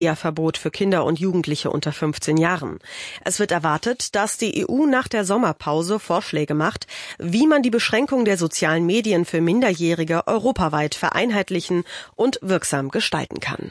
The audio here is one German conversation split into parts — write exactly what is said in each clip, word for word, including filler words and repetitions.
Verbot für Kinder und Jugendliche unter fünfzehn Jahren. Es wird erwartet, dass die E U nach der Sommerpause Vorschläge macht, wie man die Beschränkung der sozialen Medien für Minderjährige europaweit vereinheitlichen und wirksam gestalten kann.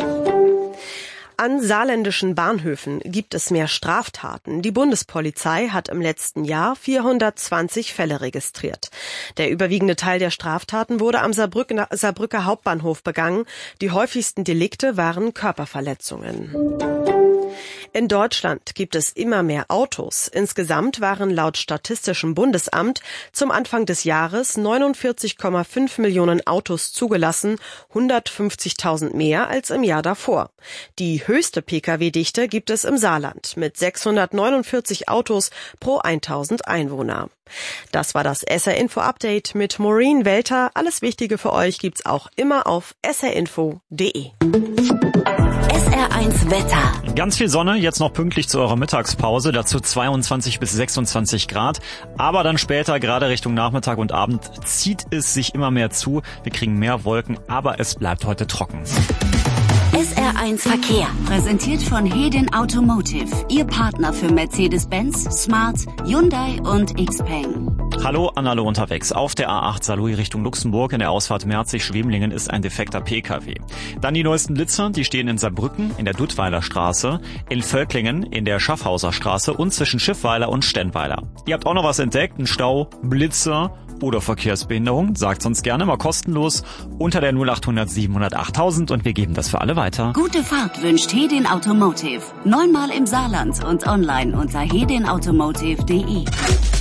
An saarländischen Bahnhöfen gibt es mehr Straftaten. Die Bundespolizei hat im letzten Jahr vierhundertzwanzig Fälle registriert. Der überwiegende Teil der Straftaten wurde am Saarbrücker, Saarbrücker Hauptbahnhof begangen. Die häufigsten Delikte waren Körperverletzungen. In Deutschland gibt es immer mehr Autos. Insgesamt waren laut Statistischem Bundesamt zum Anfang des Jahres neunundvierzig Komma fünf Millionen Autos zugelassen, hundertfünfzigtausend mehr als im Jahr davor. Die höchste Pkw-Dichte gibt es im Saarland mit sechshundertneunundvierzig Autos pro tausend Einwohner. Das war das S R Info Update mit Maureen Welter. Alles Wichtige für euch gibt's auch immer auf s r info punkt d e. S R eins Wetter. Ganz viel Sonne, jetzt noch pünktlich zu eurer Mittagspause, dazu zweiundzwanzig bis sechsundzwanzig Grad. Aber dann später, gerade Richtung Nachmittag und Abend, zieht es sich immer mehr zu. Wir kriegen mehr Wolken, aber es bleibt heute trocken. S R eins Verkehr, präsentiert von Hedin Automotive, Ihr Partner für Mercedes-Benz, Smart, Hyundai und Xpeng. Hallo an alle unterwegs. Auf der A acht Saarlouis Richtung Luxemburg in der Ausfahrt Merzig-Schwemlingen ist ein defekter Pkw. Dann die neuesten Blitzer, die stehen in Saarbrücken in der Duttweiler Straße, in Völklingen in der Schaffhauser Straße und zwischen Schiffweiler und Stennweiler. Ihr habt auch noch was entdeckt, ein Stau, Blitzer oder Verkehrsbehinderung? Sagt uns gerne mal kostenlos unter der null acht hundert siebenhundert achttausend und wir geben das für alle weiter. Gute Fahrt wünscht Hedin Automotive. Neunmal im Saarland und online unter hedin automotive punkt d e.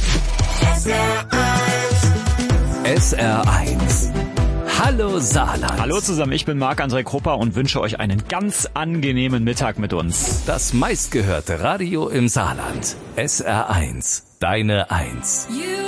S R eins. Hallo Saarland. Hallo zusammen, ich bin Marc-André Krupper und wünsche euch einen ganz angenehmen Mittag mit uns. Das meistgehörte Radio im Saarland. S R eins. Deine Eins.